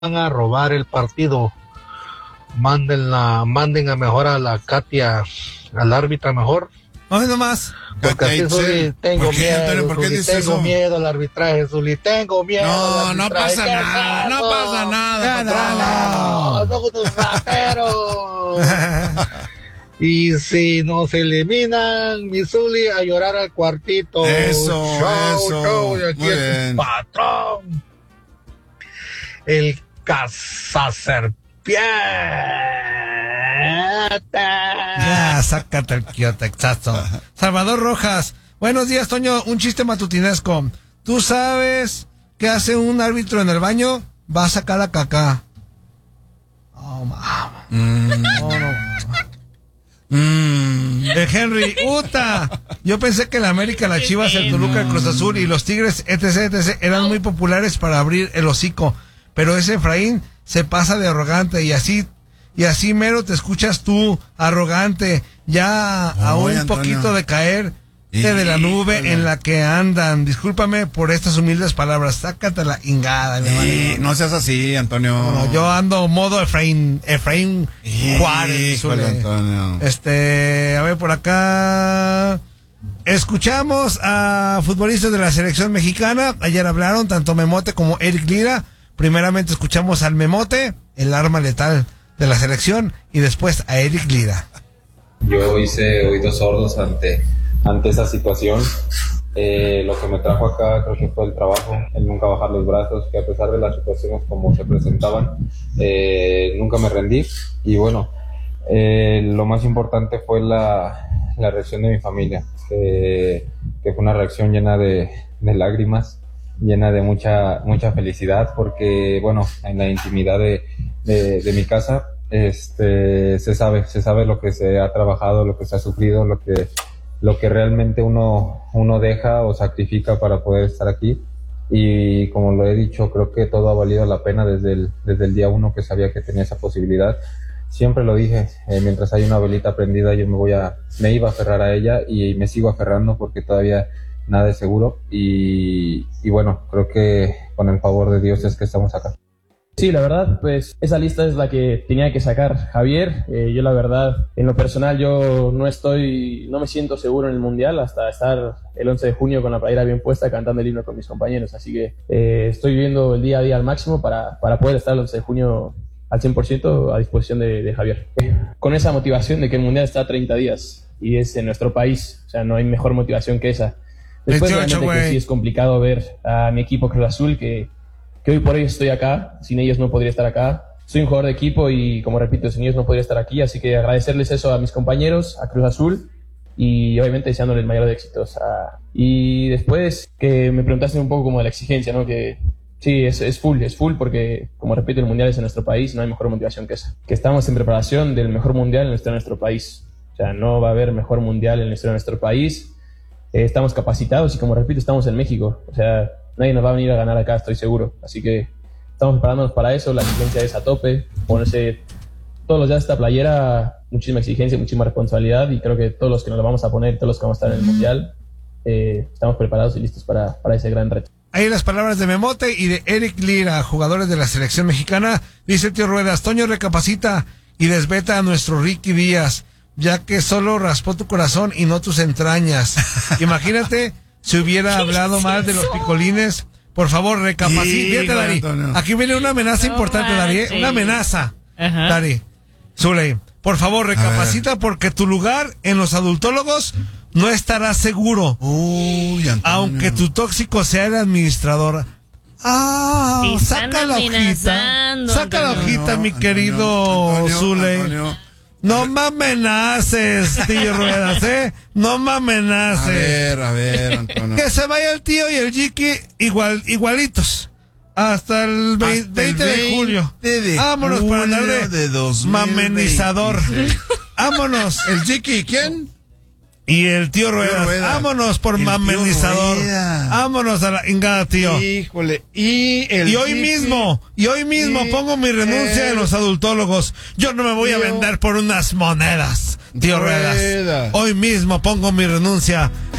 van a robar el partido, manden a mejor a la Katia, al árbitra mejor. No, nomás. Porque así Zuli, tengo miedo, ¿Por qué Zuli, dices tengo eso? miedo al arbitraje, Zuli, tengo miedo al No arbitraje. pasa ¿Qué nada, es no eso? pasa nada, No, son unos rateros. Y si nos eliminan, mi Zuli, a llorar al cuartito. Eso. Y aquí Muy es bien. el patrón, el cazaserpiente. Ya, sácate el quiotezazo. Salvador Rojas. Buenos días, Toño. Un chiste matutinesco. ¿Tú sabes qué hace un árbitro en el baño? Va a sacar la caca. Oh, mamá. El Henry, ¡uta! Yo pensé que la América, la Chivas, el Toluca, el Cruz Azul y los Tigres, etc. eran muy populares para abrir el hocico. Pero ese Efraín se pasa de arrogante y así mero te escuchas tú, arrogante, ya a un Antonio. poquito de caer de la nube en la que andan. Discúlpame por estas humildes palabras. Sácate la ingada, mi hermano. No seas así, Antonio. No, yo ando modo Efraín Juárez. Híjole, Antonio. A ver por acá. Escuchamos a futbolistas de la selección mexicana. Ayer hablaron tanto Memote como Eric Lira. Primeramente escuchamos al Memote, el arma letal de la selección, y después a Eric Lira. Yo hice oídos sordos ante esa situación. Lo que me trajo acá creo que fue el trabajo, el nunca bajar los brazos, que a pesar de las situaciones como se presentaban, nunca me rendí. Y bueno, lo más importante fue la reacción de mi familia, que fue una reacción llena de lágrimas, llena de mucha felicidad, porque bueno, en la intimidad de mi casa se sabe lo que se ha trabajado, lo que se ha sufrido, lo que realmente uno deja o sacrifica para poder estar aquí. Y como lo he dicho, creo que todo ha valido la pena desde el día uno que sabía que tenía esa posibilidad. Siempre lo dije, mientras hay una velita prendida yo me iba a aferrar a ella, y me sigo aferrando porque todavía nada es seguro, y bueno, creo que con el favor de Dios es que estamos acá. Sí, la verdad, pues esa lista es la que tenía que sacar Javier. Yo la verdad, en lo personal, yo no me siento seguro en el Mundial hasta estar el 11 de junio con la playera bien puesta cantando el himno con mis compañeros, así que estoy viviendo el día a día al máximo para poder estar el 11 de junio al 100% a disposición de Javier. Con esa motivación de que el Mundial está a 30 días y es en nuestro país, o sea, no hay mejor motivación que esa. Después, 28, obviamente, que sí es complicado ver a mi equipo Cruz Azul, que hoy por hoy estoy acá, sin ellos no podría estar acá. Soy un jugador de equipo y, como repito, sin ellos no podría estar aquí, así que agradecerles eso a mis compañeros, a Cruz Azul, y obviamente deseándoles el mayor de éxitos. Y después, que me preguntaste un poco como de la exigencia, ¿no? Que sí, es full, porque, como repito, el Mundial es en nuestro país, no hay mejor motivación que esa. Que estamos en preparación del mejor Mundial en la historia de nuestro país. O sea, no va a haber mejor Mundial en la historia de nuestro país. Estamos capacitados y, como repito, estamos en México. O sea, nadie nos va a venir a ganar acá, estoy seguro. Así que estamos preparándonos para eso. La exigencia es a tope. Ponerse todos los días esta playera, muchísima exigencia, muchísima responsabilidad. Y creo que todos los que nos lo vamos a poner, todos los que vamos a estar en el Mundial, estamos preparados y listos para ese gran reto. Ahí las palabras de Memote y de Eric Lira, jugadores de la selección mexicana. Dice el tío Ruedas: Toño, recapacita y desveta a nuestro Ricky Díaz, ya que solo raspó tu corazón y no tus entrañas. Imagínate si hubiera hablado más de los picolines. Por favor, recapacita. Fíjate, Dari, aquí viene una amenaza importante, Dari, una amenaza. Ajá. Dari, Zuley, por favor, recapacita, porque tu lugar en los adultólogos no estará seguro. Uy, Antonio. Aunque tu tóxico sea el administrador. Te están Saca la hojita. amenazando, Saca la Antonio. hojita, mi querido Zuley. No me amenaces, tío Ruedas, no me amenaces. A ver, Antonio. Que se vaya el tío y el Jiki igualitos. Hasta el 20 de julio. Vámonos para andar de 2026. mamenizador. Vámonos. ¿El Jiki quién? Y el tío Ruedas. Vámonos por El tío mamenizador. Rueda. Vámonos a la ingada, tío. Híjole. Y hoy mismo pongo mi renuncia en los adultólogos. Yo no me voy a vender por unas monedas, tío Ruedas. Hoy mismo pongo mi renuncia